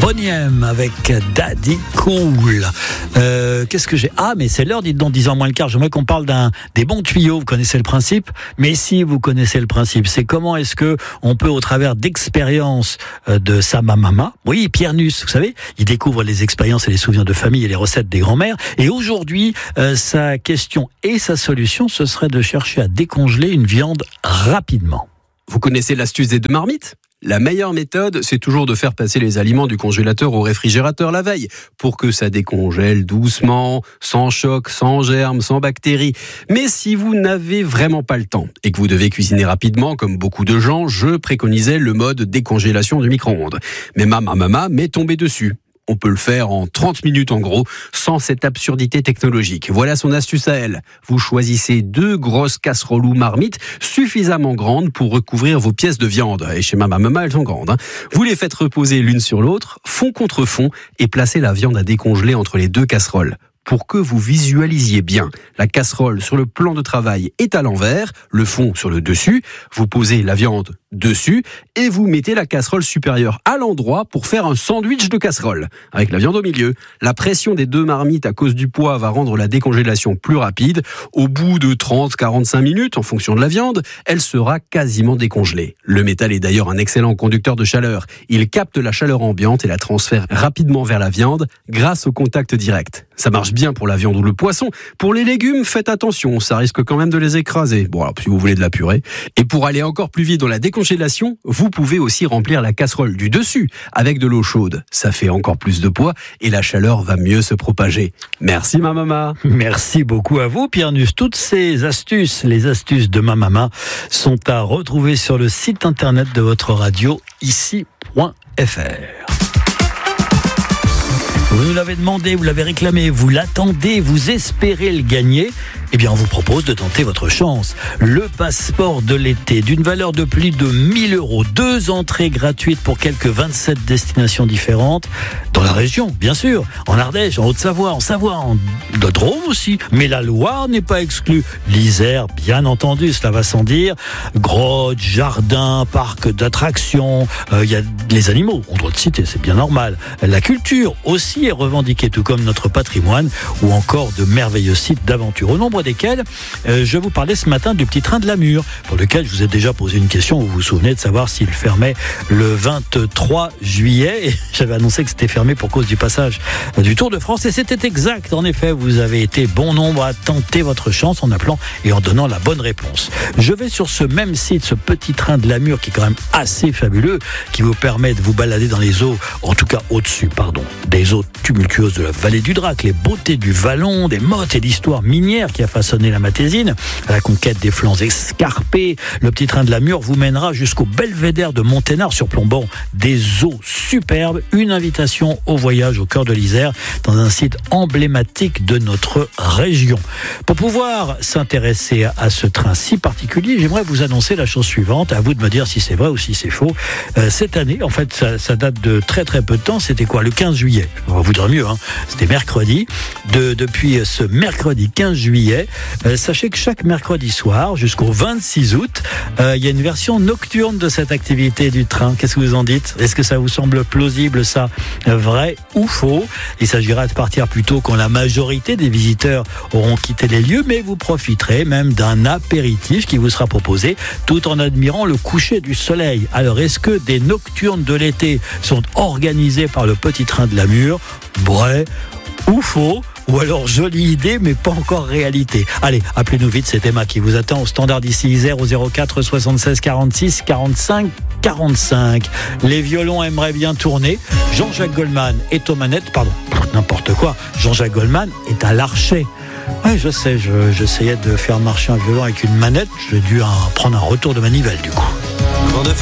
Boney M avec Daddy Cool. Qu'est-ce que j'ai ? Ah, mais c'est l'heure, dites donc, 10h moins le quart. J'aimerais qu'on parle des bons tuyaux. Vous connaissez le principe ? Mais si vous connaissez le principe, c'est comment est-ce que on peut, au travers d'expériences de sa maman, oui, Pierre Nuss, vous savez, il découvre les expériences et les souvenirs de famille et les recettes des grands-mères. Et aujourd'hui, sa question et sa solution, ce serait de chercher à décongeler une viande rapidement. Vous connaissez l'astuce des 2 marmites ? La meilleure méthode, c'est toujours de faire passer les aliments du congélateur au réfrigérateur la veille, pour que ça décongèle doucement, sans choc, sans germes, sans bactéries. Mais si vous n'avez vraiment pas le temps, et que vous devez cuisiner rapidement, comme beaucoup de gens, je préconisais le mode décongélation du micro-ondes. Mais ma maman m'est tombée dessus. On peut le faire en 30 minutes en gros, sans cette absurdité technologique. Voilà son astuce à elle. Vous choisissez 2 grosses casseroles ou marmites suffisamment grandes pour recouvrir vos pièces de viande. Et chez ma maman, elles sont grandes. Vous les faites reposer l'une sur l'autre, fond contre fond, et placez la viande à décongeler entre les 2 casseroles. Pour que vous visualisiez bien, la casserole sur le plan de travail est à l'envers, le fond sur le dessus, vous posez la viande dessus et vous mettez la casserole supérieure à l'endroit pour faire un sandwich de casserole, avec la viande au milieu. La pression des 2 marmites à cause du poids va rendre la décongélation plus rapide. Au bout de 30-45 minutes, en fonction de la viande, elle sera quasiment décongelée. Le métal est d'ailleurs un excellent conducteur de chaleur. Il capte la chaleur ambiante et la transfère rapidement vers la viande grâce au contact direct. Ça marche bien pour la viande ou le poisson. Pour les légumes, faites attention, ça risque quand même de les écraser. Bon, alors si vous voulez de la purée. Et pour aller encore plus vite dans la décongélation, vous pouvez aussi remplir la casserole du dessus avec de l'eau chaude. Ça fait encore plus de poids et la chaleur va mieux se propager. Merci ma maman. Merci beaucoup à vous, Pierre Nuss. Toutes ces astuces, les astuces de ma maman, sont à retrouver sur le site internet de votre radio, ici.fr. Vous nous l'avez demandé, vous l'avez réclamé, vous l'attendez, vous espérez le gagner. Eh bien, on vous propose de tenter votre chance. Le passeport de l'été, d'une valeur de plus de 1 000 €. 2 entrées gratuites pour quelques 27 destinations différentes. Dans la région, bien sûr. En Ardèche, en Haute-Savoie, en Savoie, en Drôme aussi. Mais la Loire n'est pas exclue. L'Isère, bien entendu, cela va sans dire. Grottes, jardins, parcs d'attractions. Il y a les animaux, on doit le citer, c'est bien normal. La culture aussi est revendiquée, tout comme notre patrimoine, ou encore de merveilleux sites d'aventure. Au nombre desquels je vous parlais ce matin du petit train de la Mure, pour lequel je vous ai déjà posé une question. Vous vous souvenez de savoir s'il fermait le 23 juillet. Et j'avais annoncé que c'était fermé pour cause du passage du Tour de France. Et c'était exact. En effet, vous avez été bon nombre à tenter votre chance en appelant et en donnant la bonne réponse. Je vais sur ce même site, ce petit train de la Mure qui est quand même assez fabuleux, qui vous permet de vous balader dans les eaux, en tout cas au-dessus, des eaux tumultueuses de la vallée du Drac, les beautés du Vallon, des mottes et l'histoire minière qui a façonné la Matésine, à la conquête des flancs escarpés. Le petit train de la Mure vous mènera jusqu'au belvédère de Monténard, surplombant des eaux superbes. Une invitation au voyage au cœur de l'Isère, dans un site emblématique de notre région. Pour pouvoir s'intéresser à ce train si particulier, j'aimerais vous annoncer la chose suivante. À vous de me dire si c'est vrai ou si c'est faux. Cette année, en fait, ça date de très très peu de temps. C'était quoi ? Le 15 juillet. On va vous dire mieux, hein. C'était mercredi. Depuis ce mercredi 15 juillet, sachez que chaque mercredi soir, jusqu'au 26 août, il y a une version nocturne de cette activité du train. Qu'est-ce que vous en dites ? Est-ce que ça vous semble plausible, ça ? Vrai ou faux ? Il s'agira de partir plus tôt quand la majorité des visiteurs auront quitté les lieux, mais vous profiterez même d'un apéritif qui vous sera proposé tout en admirant le coucher du soleil. Alors, est-ce que des nocturnes de l'été sont organisées par le petit train de la Mure ? Vrai ou faux ? Ou alors jolie idée mais pas encore réalité. Allez, appelez-nous vite, c'est Emma qui vous attend au standard d'ici Isère au 04 76 46 45 45. Les violons aimeraient bien tourner. Jean-Jacques Goldman est aux manettes, n'importe quoi. Jean-Jacques Goldman est à l'archet. Oui, je sais, j'essayais de faire marcher un violon avec une manette, j'ai dû prendre un retour de manivelle du coup.